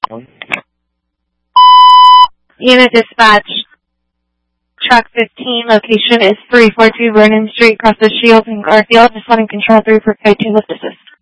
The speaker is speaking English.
Unit dispatch. Truck 15, location is 342 Vernon Street, across the Shields in Garfield. Just wanting control 3 for K2 lift assist.